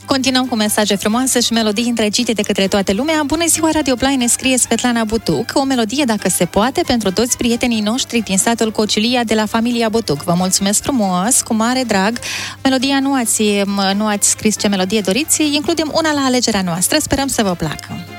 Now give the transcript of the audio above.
Continuăm cu mesaje frumoase și melodii întregite de către toată lumea. Bună ziua, Radio Play, ne scrie Svetlana Butuc. O melodie, dacă se poate, pentru toți prietenii noștri din satul Cocilia de la familia Butuc. Vă mulțumesc frumos, cu mare drag. Melodia nu ați scris ce melodie doriți, includem una la alegerea noastră, sperăm să vă placă.